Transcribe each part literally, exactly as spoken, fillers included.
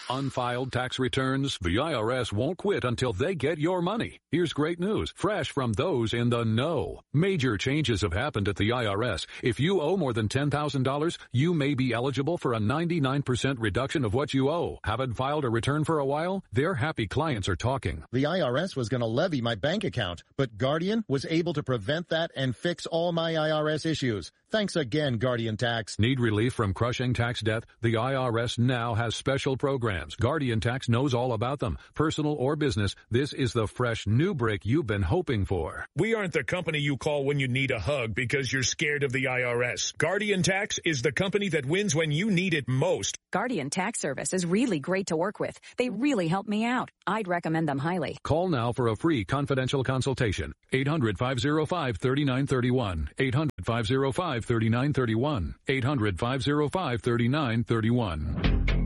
Unfiled tax returns? The I R S won't quit until they get your money. Here's great news, fresh from those in the know. Major changes have happened at the I R S. If you owe more than ten thousand dollars, you may be eligible for a ninety-nine percent reduction of what you owe. Haven't filed a return for a while? Their happy clients are talking. The I R S was going to levy my bank account, but Guardian was able to prevent that and fix all my I R S issues. Thanks again, Guardian Tax. Need relief from crushing tax debt? The I R S now has special programs. Guardian Tax knows all about them. Personal or business, this is the fresh new break you've been hoping for. We aren't the company you call when you need a hug because you're scared of the I R S. Guardian Tax is the company that wins when you need it most. Guardian Tax Service is really great to work with. They really help me out. I'd recommend them highly. Call now for a free confidential consultation. eight hundred, five oh five, three nine three one. eight hundred, five oh five, three nine three one. eight hundred, five oh five, three nine three one.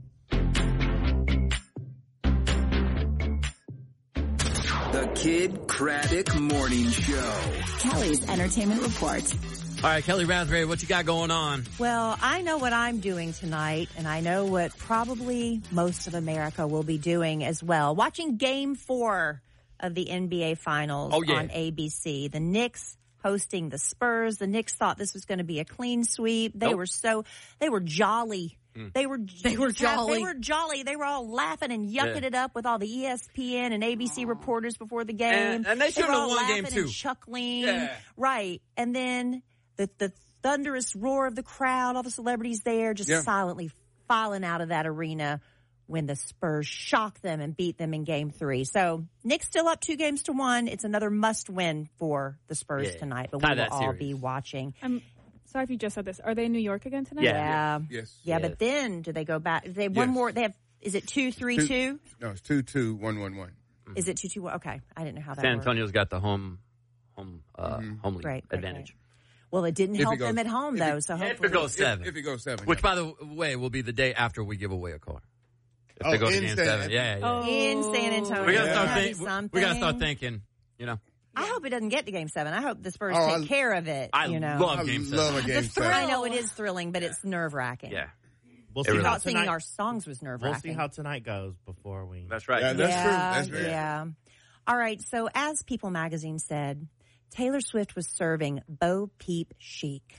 The Kid Craddock Morning Show. Kelly's Entertainment Report. All right, Kelly Raspberry, what you got going on? Well, I know what I'm doing tonight, and I know what probably most of America will be doing as well. Watching Game Four of the N B A Finals oh, yeah. on A B C. The Knicks hosting the Spurs. The Knicks thought this was going to be a clean sweep. They nope. were so they were jolly. Mm. They were they were jolly. They were jolly. They were all laughing and yucking yeah. it up with all the E S P N and A B C reporters before the game. And, and they should were have all won laughing game two. And chuckling. Yeah. Right. And then the the thunderous roar of the crowd, all the celebrities there just yeah. silently filing out of that arena when the Spurs shocked them and beat them in game three. So Knicks still up two games to one. It's another must win for the Spurs yeah. tonight, but Tie we will all series. be watching. I'm sorry if you just said this. Are they in New York again tonight? Yeah. Yeah. Yes. Yeah, Yes. but then do they go back? They have one Yes. more. They have, is it two, three, two? Two- No, it's two, two, one, one, one. Is it two, two, one? Okay. I didn't know how that San worked. Antonio's got the home home uh, Mm-hmm. home league Right, right, advantage. Well, it didn't If it help goes- them at home, if though, it- so If hopefully. it goes seven. If, if it goes seven. Which, yeah. by the way, will be the day after we give away a car. If Oh, they go to in game San- seven. Yeah, yeah. Oh. In San Antonio. We gotta Yeah. start That'd be thinking. something. We gotta start thinking. You know, I hope it doesn't get to game seven. I hope the Spurs Oh, take I- care of it. I you know? love I game seven. love a game The seven. I know it is thrilling, but it's nerve wracking. Yeah, We'll It see really how Not singing tonight. our songs was nerve We'll wracking. see how tonight goes before we. that's right. Yeah, that's yeah, true. That's very yeah. All right. So as People Magazine said, Taylor Swift was serving Bo Peep chic.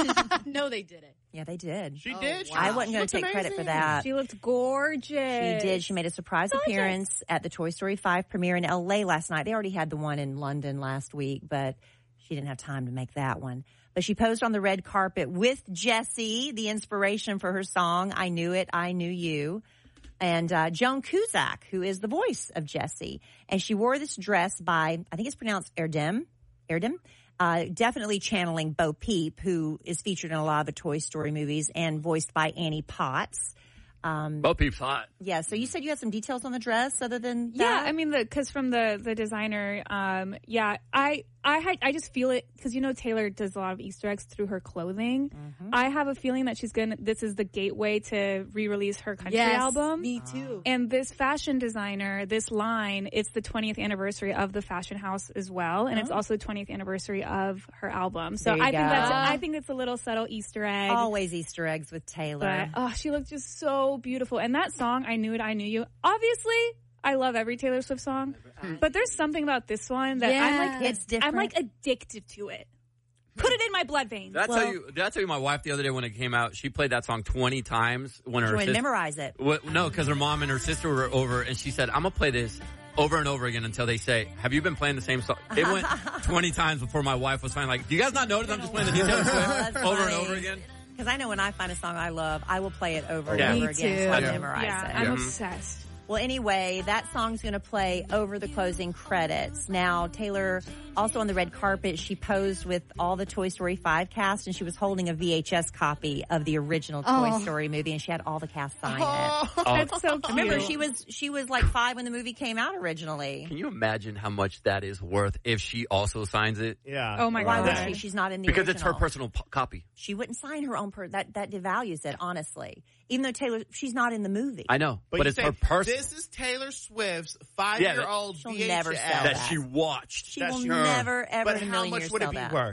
No, they didn't. Yeah, they did. She did. She I wasn't going looked to take credit for amazing. that. She looked gorgeous. She did. She made a surprise Gorgeous. appearance at the Toy Story five premiere in L A last night. They already had the one in London last week, but she didn't have time to make that one. But she posed on the red carpet with Jessie, the inspiration for her song, I Knew It, I Knew You, and uh, Joan Cusack, who is the voice of Jessie. And she wore this dress by, I think it's pronounced Erdem, Erdem, uh, definitely channeling Bo Peep, who is featured in a lot of the Toy Story movies and voiced by Annie Potts. Um, Bo Peep's hot. yeah, so you said you had some details on the dress other than that? Yeah, I mean, the because from the the designer, um, yeah, I I had, I just feel it because you know Taylor does a lot of Easter eggs through her clothing. Mm-hmm. I have a feeling that she's gonna. This is the gateway to re-release her country Yes, album. me too. And this fashion designer, this line, it's the twentieth anniversary of the fashion house as well, and it's also the twentieth anniversary of her album. So There you I think go. that's I think it's a little subtle Easter egg. Always Easter eggs with Taylor. But oh, she looked just so beautiful. And that song, I Knew It, I Knew You. Obviously, I love every Taylor Swift song, but there's something about this one that I'm Yeah. like, It's different. I'm like addicted to it. Put it in my blood veins. Did I Well- tell you? Did I tell you my wife the other day when it came out? She played that song twenty times when She her would sister. memorize it. What, no, because her mom and her sister were over, and she said, "I'm gonna play this over and over again until they say, have you been playing the same song?" It went twenty times before my wife was finally like, "Do you guys not notice I'm just playing the new Taylor Swift That's over and funny. over again?" Because I know when I find a song I love, I will play it over Yeah. and over Me again too. so I Yeah. memorize yeah, it. I'm Yeah. obsessed. Well, anyway, that song's going to play over the closing credits. Now, Taylor, also on the red carpet, she posed with all the Toy Story five cast, and she was holding a V H S copy of the original Toy Oh. Story movie, and she had all the cast sign it. Oh, That's so cute. Remember, she was she was like five when the movie came out originally. can you imagine how much that is worth if she also signs it? Yeah. Oh my Why God. would she? She's not in the Because it's her original. personal p- copy. She wouldn't sign her own per that that devalues it, honestly. Even though Taylor, she's not in the movie. I know, but, you it's say, her personal This is Taylor Swift's five-year-old She'll V H S never sell that that. she watched. She That's will her. never ever But in a how million much years would it sell be that. worth?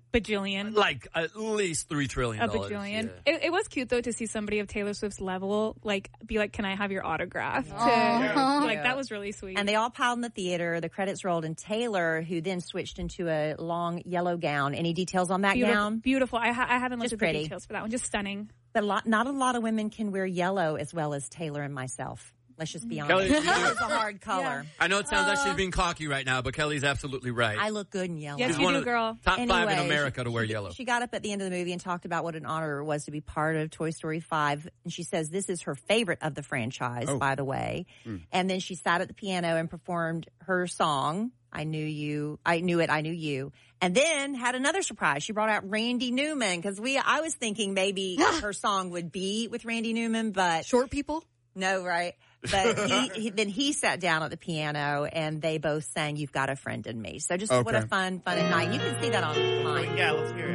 bajillion. Like at least three trillion A dollars. bajillion. Yeah. It, it was cute though to see somebody of Taylor Swift's level like be like, "Can I have your autograph?" To, Aw. like that was really sweet. And they all piled in the theater. The credits rolled, and Taylor, who then switched into a long yellow gown. Any details on that beautiful, gown? Beautiful. I, ha- I haven't looked Just at pretty. the details for that one. Just stunning. But a lot, not a lot of women can wear yellow as well as Taylor and myself. Let's just be honest. Kelly, you- Yellow's a hard color. I know it sounds like she's being cocky right now, but Kelly's absolutely right. I look good in yellow. Yes, She's you one do, of the girl. top five in Anyway, America to wear she, yellow. She got up at the end of the movie and talked about what an honor it was to be part of Toy Story five. And she says this is her favorite of the franchise, Oh. by the way. Mm. And then she sat at the piano and performed her song, I Knew You, I Knew It, I Knew You. And then had another surprise. She brought out Randy Newman because we, I was thinking maybe her song would be with Randy Newman, but. Short people? No, right. But he, he then he sat down at the piano and they both sang "You've Got a Friend in Me." So just what Okay. a fun, fun night. You can see that online. Yeah, let's hear it.